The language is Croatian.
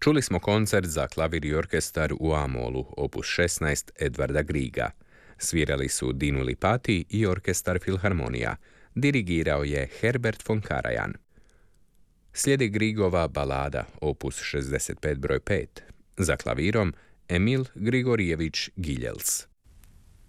Čuli smo koncert za klavir i orkestar u A-molu, opus 16 Edvarda Griega. Svirali su Dinu Lipati i orkestar Filharmonija. Dirigirao je Herbert von Karajan. Slijedi Griegova balada, opus 65 broj 5. Za klavirom Emil Grigorijević Giljels.